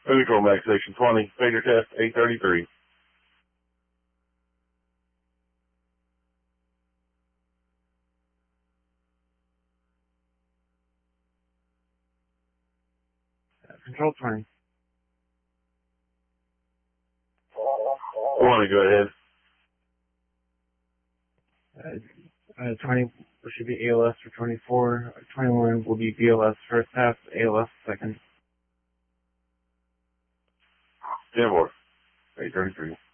Control Max Station 20, failure test 833. Control 20. 20, go ahead. 20 should be ALS for 24. 21 will be BLS first half, ALS second. 10-4, 833.